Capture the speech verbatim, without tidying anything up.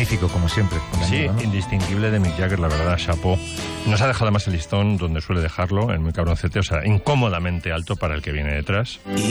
magnífico, como siempre. Sí, Amigo, ¿no? indistinguible de Mick Jagger, la verdad, chapó. Nos ha dejado además el listón donde suele dejarlo, en Muy Cabroncete, o sea, incómodamente alto para el que viene detrás.